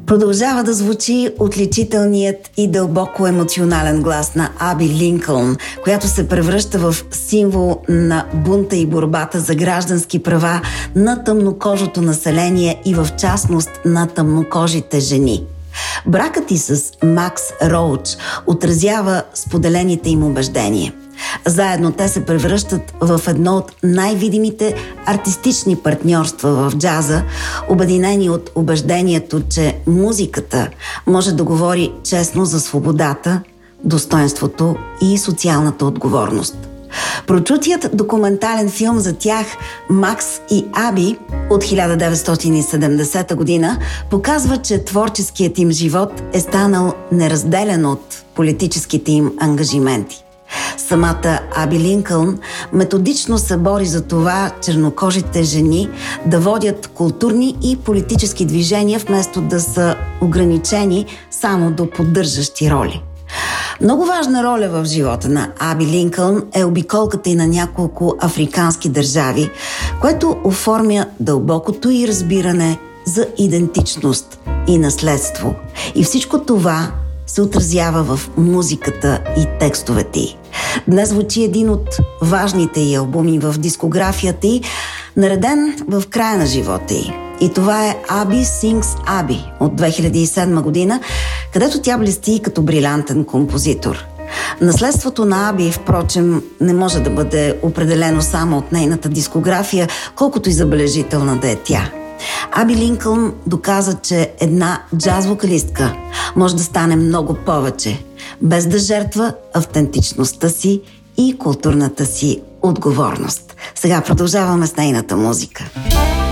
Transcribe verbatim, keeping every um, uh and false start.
Продължава да звучи отличителният и дълбоко емоционален глас на Аби Линкълн, която се превръща в символ на бунта и борбата за граждански права на тъмнокожото население и в частност на тъмнокожите жени. Бракът ѝ с Макс Роуч отразява споделените им убеждения. Заедно те се превръщат в едно от най-видимите артистични партньорства в джаза, обединени от убеждението, че музиката може да говори честно за свободата, достоинството и социалната отговорност. Прочутият документален филм за тях «Макс и Аби» от хиляда деветстотин и седемдесета година показва, че творческият им живот е станал неразделен от политическите им ангажименти. Самата Аби Линкълн методично се бори за това чернокожите жени да водят културни и политически движения, вместо да са ограничени само до поддържащи роли. Много важна роля в живота на Аби Линкълн е обиколката и на няколко африкански държави, което оформя дълбокото й разбиране за идентичност и наследство. И всичко това се отразява в музиката и текстовете й. Днес звучи един от важните й албуми в дискографията й, нареден в края на живота й. И това е Аби Sings Аби от две хиляди и седма година, където тя блести като брилянтен композитор. Наследството на Аби, впрочем, не може да бъде определено само от нейната дискография, колкото и забележителна да е тя. Аби Линкълн доказа, че една джаз-вокалистка може да стане много повече, без да жертва автентичността си и културната си отговорност. Сега продължаваме с нейната музика.